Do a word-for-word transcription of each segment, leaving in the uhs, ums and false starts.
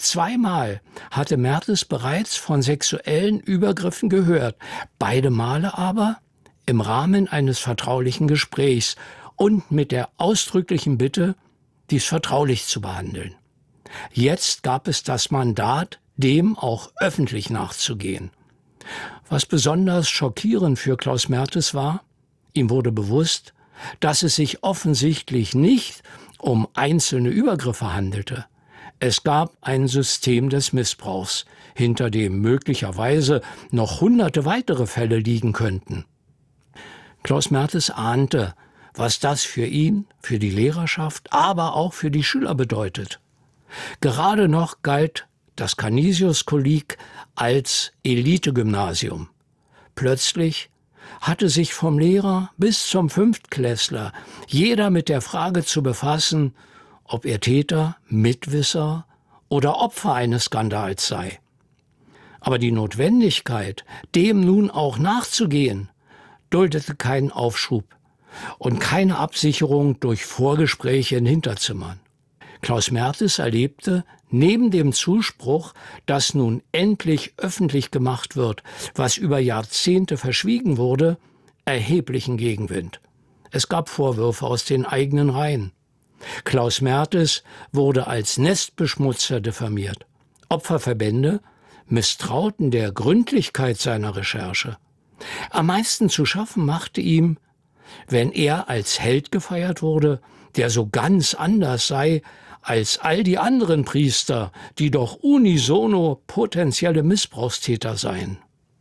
Zweimal hatte Mertes bereits von sexuellen Übergriffen gehört, beide Male aber im Rahmen eines vertraulichen Gesprächs und mit der ausdrücklichen Bitte, dies vertraulich zu behandeln. Jetzt gab es das Mandat, dem auch öffentlich nachzugehen. Was besonders schockierend für Klaus Mertes war, ihm wurde bewusst, dass es sich offensichtlich nicht um einzelne Übergriffe handelte. Es gab ein System des Missbrauchs, hinter dem möglicherweise noch hunderte weitere Fälle liegen könnten. Klaus Mertes ahnte, was das für ihn, für die Lehrerschaft, aber auch für die Schüler bedeutet. Gerade noch galt das Canisius-Kolleg als Elite-Gymnasium. Plötzlich hatte sich vom Lehrer bis zum Fünftklässler jeder mit der Frage zu befassen, ob er Täter, Mitwisser oder Opfer eines Skandals sei. Aber die Notwendigkeit, dem nun auch nachzugehen, duldete keinen Aufschub und keine Absicherung durch Vorgespräche in Hinterzimmern. Klaus Mertes erlebte neben dem Zuspruch, dass nun endlich öffentlich gemacht wird, was über Jahrzehnte verschwiegen wurde, erheblichen Gegenwind. Es gab Vorwürfe aus den eigenen Reihen. Klaus Mertes wurde als Nestbeschmutzer diffamiert. Opferverbände misstrauten der Gründlichkeit seiner Recherche. Am meisten zu schaffen machte ihm, wenn er als Held gefeiert wurde, der so ganz anders sei als all die anderen Priester, die doch unisono potenzielle Missbrauchstäter seien.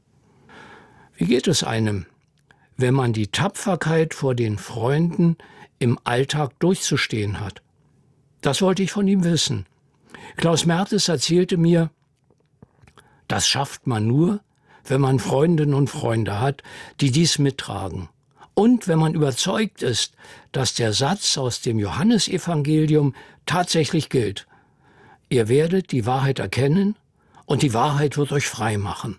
Wie geht es einem, wenn man die Tapferkeit vor den Freunden im Alltag durchzustehen hat? Das wollte ich von ihm wissen. Klaus Mertes erzählte mir, das schafft man nur, wenn man Freundinnen und Freunde hat, die dies mittragen. Und wenn man überzeugt ist, dass der Satz aus dem Johannesevangelium tatsächlich gilt: Ihr werdet die Wahrheit erkennen und die Wahrheit wird euch frei machen.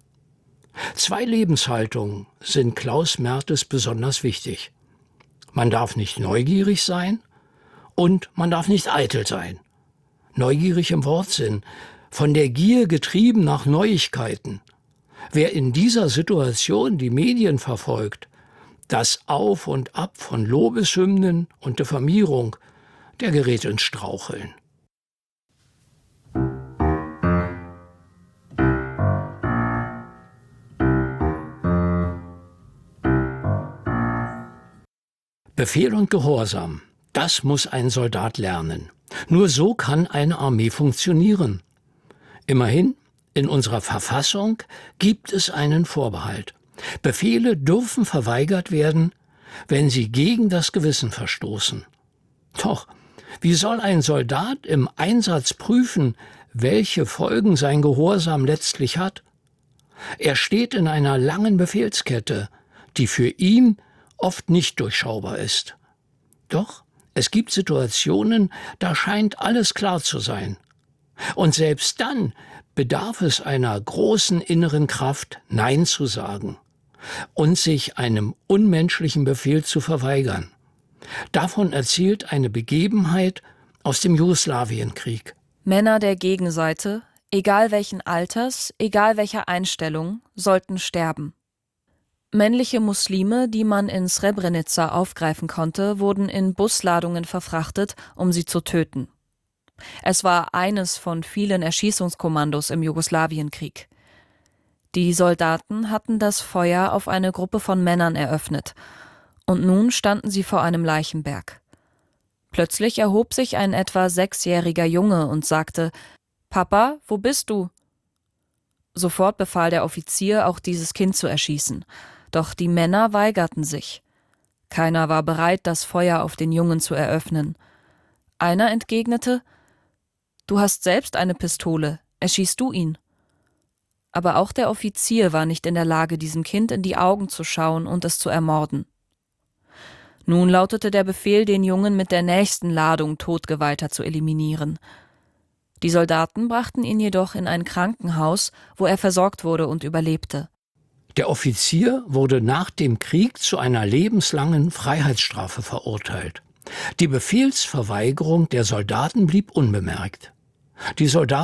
Zwei Lebenshaltungen sind Klaus Mertes besonders wichtig. Man darf nicht neugierig sein und man darf nicht eitel sein. Neugierig im Wortsinn, von der Gier getrieben nach Neuigkeiten. Wer in dieser Situation die Medien verfolgt, das Auf und Ab von Lobeshymnen und Diffamierung, der gerät ins Straucheln. Befehl und Gehorsam, das muss ein Soldat lernen. Nur so kann eine Armee funktionieren. Immerhin, in unserer Verfassung gibt es einen Vorbehalt. Befehle dürfen verweigert werden, wenn sie gegen das Gewissen verstoßen. Doch, wie soll ein Soldat im Einsatz prüfen, welche Folgen sein Gehorsam letztlich hat? Er steht in einer langen Befehlskette, die für ihn oft nicht durchschaubar ist. Doch es gibt Situationen, da scheint alles klar zu sein. Und selbst dann bedarf es einer großen inneren Kraft, Nein zu sagen und sich einem unmenschlichen Befehl zu verweigern. Davon erzählt eine Begebenheit aus dem Jugoslawienkrieg. Männer der Gegenseite, egal welchen Alters, egal welcher Einstellung, sollten sterben. Männliche Muslime, die man in Srebrenica aufgreifen konnte, wurden in Busladungen verfrachtet, um sie zu töten. Es war eines von vielen Erschießungskommandos im Jugoslawienkrieg. Die Soldaten hatten das Feuer auf eine Gruppe von Männern eröffnet, und nun standen sie vor einem Leichenberg. Plötzlich erhob sich ein etwa sechsjähriger Junge und sagte: »Papa, wo bist du?« Sofort befahl der Offizier, auch dieses Kind zu erschießen. Doch die Männer weigerten sich. Keiner war bereit, das Feuer auf den Jungen zu eröffnen. Einer entgegnete: »Du hast selbst eine Pistole, erschießt du ihn.« Aber auch der Offizier war nicht in der Lage, diesem Kind in die Augen zu schauen und es zu ermorden. Nun lautete der Befehl, den Jungen mit der nächsten Ladung Todgeweihter zu eliminieren. Die Soldaten brachten ihn jedoch in ein Krankenhaus, wo er versorgt wurde und überlebte. Der Offizier wurde nach dem Krieg zu einer lebenslangen Freiheitsstrafe verurteilt. Die Befehlsverweigerung der Soldaten blieb unbemerkt. Die Soldaten